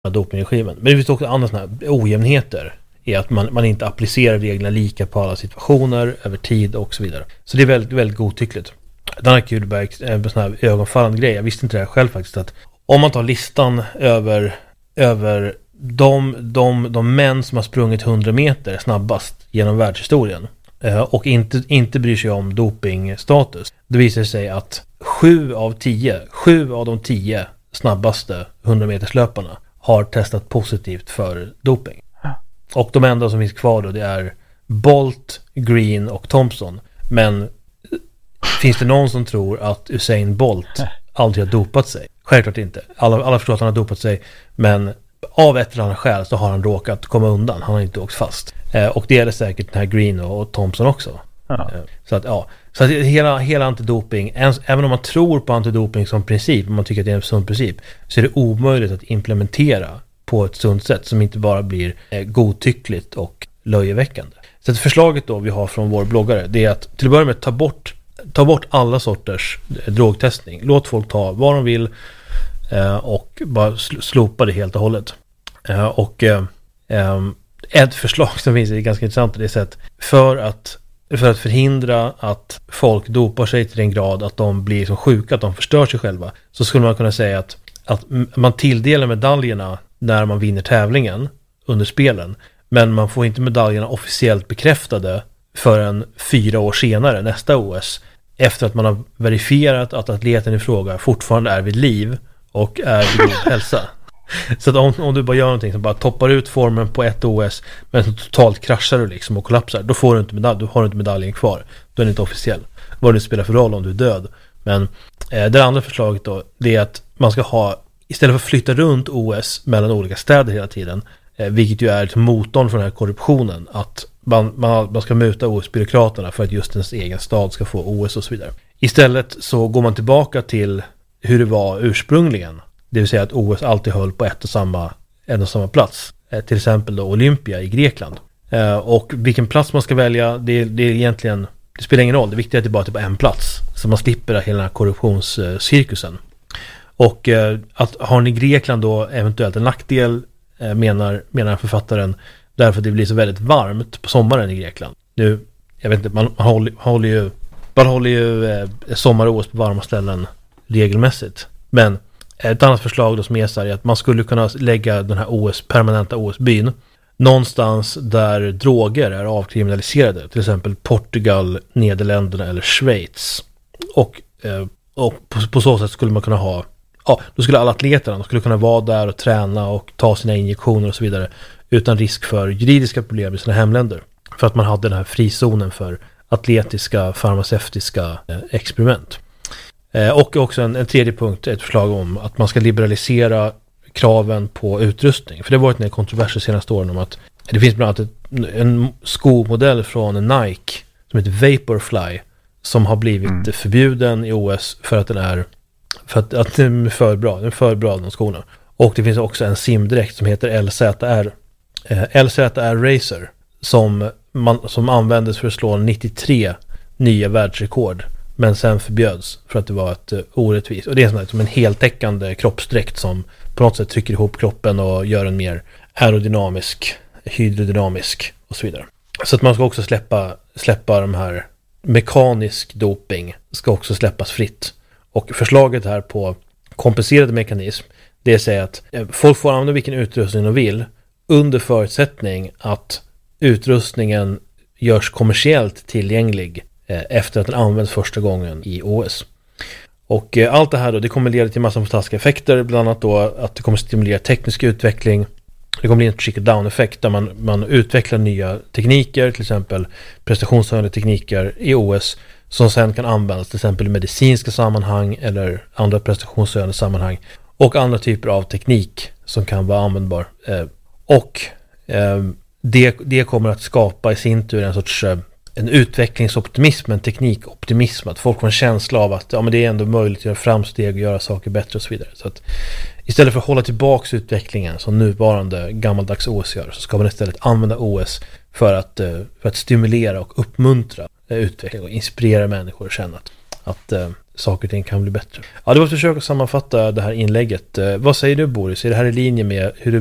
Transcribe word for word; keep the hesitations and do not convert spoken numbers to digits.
dopingregimen. Men det finns också andra sådana här ojämnheter i att man, man inte applicerar reglerna lika på alla situationer över tid och så vidare. Så det är väldigt, väldigt godtyckligt. En annan kul en sån här ögonfallande grej, jag visste inte det här själv faktiskt, att om man tar listan över, över de, de, de män som har sprungit hundra meter snabbast genom världshistorien och inte, inte bryr sig om dopingstatus, det visar sig att sju av tio, sju av de tio snabbaste hundra meterslöparna har testat positivt för doping. Och de enda som finns kvar då, det är Bolt, Green och Thompson. Men finns det någon som tror att Usain Bolt aldrig har dopat sig? Självklart inte. Alla, alla förstår att han har dopat sig, men av ett eller annat skäl så har han råkat komma undan. Han har inte åkt fast. Eh, och det gäller säkert den här Green och, och Thompson också. Ja. Eh, så att ja, så att hela, hela antidoping, ens, även om man tror på antidoping som princip, om man tycker att det är en sund princip, så är det omöjligt att implementera på ett sunt sätt som inte bara blir eh, godtyckligt och löjeväckande. Så att förslaget då vi har från vår bloggare, det är att till att börja med ta bort, ta bort alla sorters eh, drogtestning. Låt folk ta vad de vill eh, och bara sl- slopa det helt och hållet. Eh, och eh, eh, ett förslag som finns är ganska intressant, det är så att för att för att förhindra att folk dopar sig till den grad att de blir så sjuka att de förstör sig själva, så skulle man kunna säga att, att man tilldelar medaljerna när man vinner tävlingen under spelen, men man får inte medaljerna officiellt bekräftade förrän fyra år senare, nästa O S, efter att man har verifierat att atleten i fråga fortfarande är vid liv och är vid god hälsa. Så att om, om du bara gör någonting som bara toppar ut formen på ett O S men så totalt kraschar du liksom och kollapsar, då får du inte medalj, då har du inte medaljen kvar, då är den inte officiell. Vad det spelar för roll om du är död. Men eh, det andra förslaget då, det är att man ska ha, istället för att flytta runt O S mellan olika städer hela tiden, eh, vilket ju är liksom motorn för den här korruptionen, att man, man, man ska muta O S-byråkraterna för att just ens egen stad ska få O S och så vidare. Istället så går man tillbaka till hur det var ursprungligen. Det vill säga att O S alltid höll på ett och samma, en och samma plats. Eh, till exempel då Olympia i Grekland. Eh, och vilken plats man ska välja, det, det är egentligen, det spelar ingen roll. Det viktiga är att det bara är på en plats. Så man slipper hela den här korruptionscirkusen. Och eh, att har ni Grekland då eventuellt en nackdel, eh, menar, menar författaren, därför att det blir så väldigt varmt på sommaren i Grekland. Nu, jag vet inte, man, man håller, håller ju, man håller ju eh, sommar-O S på varma ställen regelmässigt. Men ett annat förslag då som är så här är att man skulle kunna lägga den här O S, permanenta O S-byn någonstans där droger är avkriminaliserade. Till exempel Portugal, Nederländerna eller Schweiz. Och, eh, och på, på så sätt skulle man kunna ha, ja, då skulle alla atleterna, de skulle kunna vara där och träna och ta sina injektioner och så vidare utan risk för juridiska problem i sina hemländer. För att man hade den här frizonen för atletiska, farmaceutiska eh, experiment. Eh, och också en, en tredje punkt, ett förslag om att man ska liberalisera kraven på utrustning. För det har varit en kontrovers de senaste åren om att det finns bland annat ett, en skomodell från Nike som heter Vaporfly som har blivit mm. förbjuden i O S för att den är för att, att den är för bra, den är för bra de skorna. Och det finns också en simdräkt som heter L Z R eh, L Z R Racer som, man, som användes för att slå nittiotre nya världsrekord. Men sen förbjöds för att det var ett uh, orättvis. Och det är sån här, som en heltäckande kroppsdräkt som på något sätt trycker ihop kroppen och gör en mer aerodynamisk, hydrodynamisk och så vidare. Så att man ska också släppa, släppa de här mekanisk doping ska också släppas fritt. Och förslaget här på kompenserade mekanism, det är att säga att folk får använda vilken utrustning de vill under förutsättning att utrustningen görs kommersiellt tillgänglig efter att den används första gången i O S. Och eh, allt det här då, det kommer leda till massa fantastiska effekter, bland annat då att det kommer stimulera teknisk utveckling. Det kommer bli en trickle-down-effekt där man, man utvecklar nya tekniker, till exempel prestationshöjande tekniker i O S som sen kan användas till exempel i medicinska sammanhang eller andra prestationshöjande sammanhang och andra typer av teknik som kan vara användbar. Eh, och eh, det, det kommer att skapa i sin tur en sorts eh, en utvecklingsoptimism, en teknikoptimism, att folk får en känsla av att ja, men det är ändå möjligt att göra framsteg och göra saker bättre och så vidare. Så att istället för att hålla tillbaka utvecklingen som nuvarande gammaldags O S gör, så ska man istället använda O S för att, för att stimulera och uppmuntra utveckling och inspirera människor att känna att, att saker och ting kan bli bättre. Ja, det var ett försök att sammanfatta det här inlägget. Eh, vad säger du, Boris? Är det här i linje med hur du